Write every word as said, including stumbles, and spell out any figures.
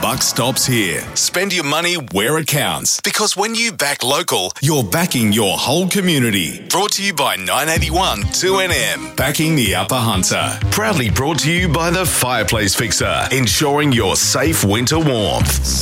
buck stops here. Spend your money where it counts, because when you back local, you're backing your whole community. Brought to you by nine eighty-one two N M. Backing the Upper Hunter. Proudly brought to you by the Fireplace Fixer, ensuring your safe winter warmth.